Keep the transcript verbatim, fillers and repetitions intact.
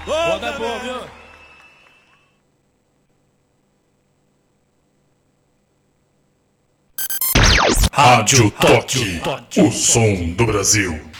Bota é bom, viu? Rádio Toque, o som do Brasil.